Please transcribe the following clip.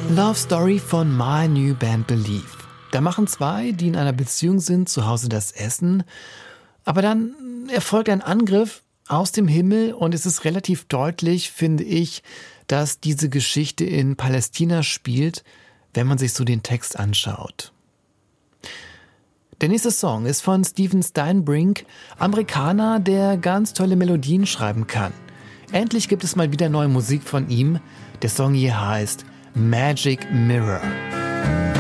Love Story von My New Band Believe. Da machen zwei, die in einer Beziehung sind, zu Hause das Essen. Aber dann erfolgt ein Angriff aus dem Himmel und es ist relativ deutlich, finde ich, dass diese Geschichte in Palästina spielt, wenn man sich so den Text anschaut. Der nächste Song ist von Steven Steinbrink, Amerikaner, der ganz tolle Melodien schreiben kann. Endlich gibt es mal wieder neue Musik von ihm. Der Song hier heißt Magic Mirror.